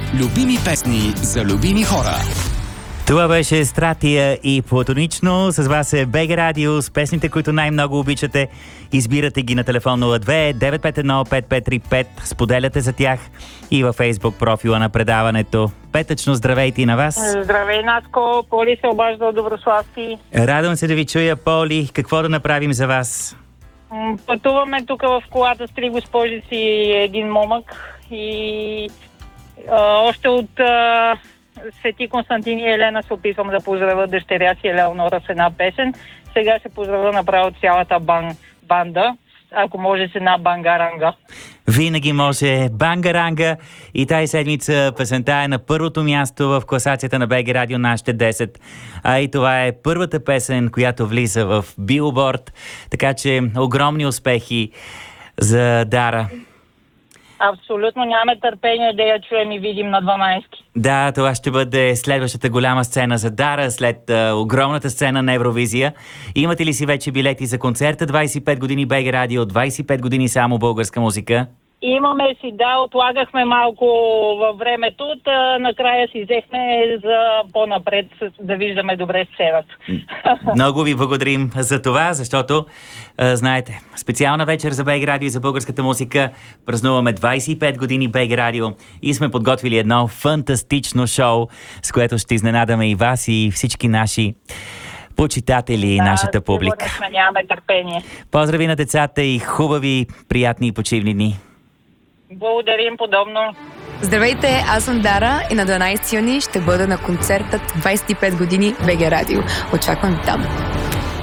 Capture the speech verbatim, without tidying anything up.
Любими песни за любими хора. Това беше Стратия и Платонично. С вас е БГ Радио с песните, които най-много обичате. Избирате ги на телефон нула две девет пет едно пет пет три пет. Споделяте за тях и във Фейсбук профила на предаването. Петъчно здравейте и на вас. Здравей, Наско. Поли се обажда от Доброславски. Радвам се да ви чуя, Поли. Какво да направим за вас? М, Пътуваме тук в колата с три госпожици и един момък. И а, още от а, Свети Константин и Елена се опитвам да поздравя дъщеря си Елеонора с една песен. Сега се поздравя направо цялата бан, банда, ако може с една бангаранга. Винаги може бангаранга и тази седмица песента е на първото място в класацията на БГ Радио нашите десет. А и това е първата песен, която влиза в Билборд. Така че огромни успехи за Дара. Абсолютно нямаме търпение да я чуем и видим на дванайсети. Да, това ще бъде следващата голяма сцена за Дара след а, огромната сцена на Евровизия. Имате ли си вече билети за концерта? двайсет и пет години БГ Радио, двайсет и пет години само българска музика. Имаме си, да, отлагахме малко във времето, та накрая си взехме за по-напред да виждаме добре сцената. Много ви благодарим за това, защото, а, знаете, специална вечер за БГ Радио и за българската музика. Празнуваме двайсет и пет години БГ Радио и сме подготвили едно фантастично шоу, с което ще изненадаме и вас и всички наши почитатели и да, нашата публика. Сме, нямаме търпение. Поздрави на децата и хубави, приятни и почивни дни. Благодарим подобно. Здравейте, аз съм Дара и на дванайсети юни ще бъда на концертът двайсет и пет години БГ Радио. Очаквам там.